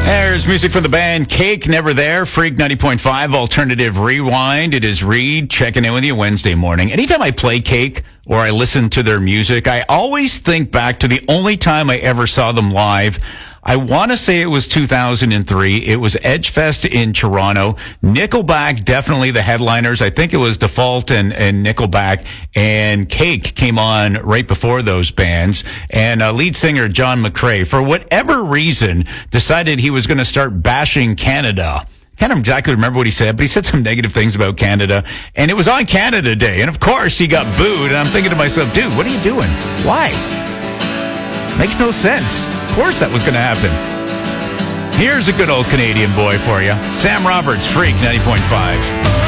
There's music from the band Cake, Never There, Freak 90.5, Alternative Rewind. It is Reed checking in with you Wednesday morning. Anytime I play Cake or I listen to their music, I always think back to the only time I ever saw them live. I want to say it was 2003. It was Edgefest in Toronto. Nickelback, definitely the headliners. I think it was Default and Nickelback. And Cake came on right before those bands. And lead singer John McCrae, for whatever reason, decided he was going to start bashing Canada. Can't exactly remember what he said, but he said some negative things about Canada. And it was on Canada Day. And of course, he got booed. And I'm thinking to myself, dude, what are you doing? Why? Makes no sense. Of course that was going to happen. Here's a good old Canadian boy for you. Sam Roberts, Freak 90.5.